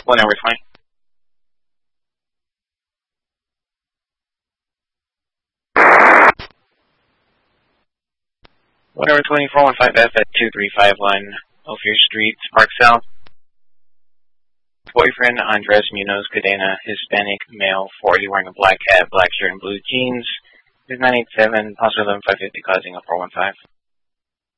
What number 20? What number 2415F at 2351 Ophir Street, Spark South. Boyfriend Andres Munoz Cadena, Hispanic, male, 40, wearing a black hat, black shirt, and blue jeans. Is 987, possible 11550, causing a 415.